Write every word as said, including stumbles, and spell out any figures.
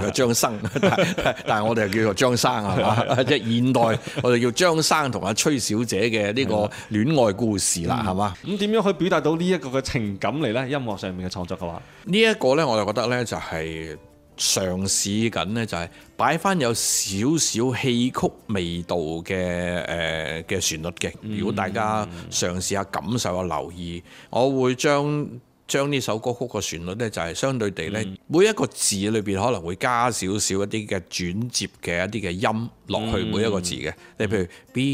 叫張生，但但係我哋係叫做張生係嘛？即係現代我哋叫張生同阿崔小姐嘅呢個戀愛故事啦，係嘛？ 咁點樣可以表達到呢一個嘅情感嚟呢？音樂上面嘅創作嘅話， 呢一個呢，我就覺得呢，就係嘗試緊呢，就係擺翻有少少戲曲味道嘅誒嘅旋律嘅。如果大家嘗試下感受下留意，我會將將呢首歌曲個旋律呢，就係相對地呢，每一個字裏邊可能會加少少一啲嘅轉接嘅一啲嘅音落去每一個字嘅。你譬如